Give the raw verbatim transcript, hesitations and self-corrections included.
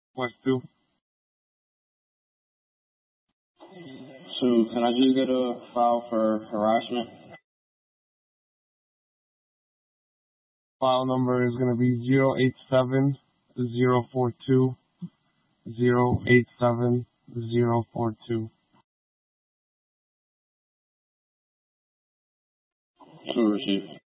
West two. So can I just get a file for harassment? File number is going to be zero eight seven zero four two zero eight seven zero four two. So receipt.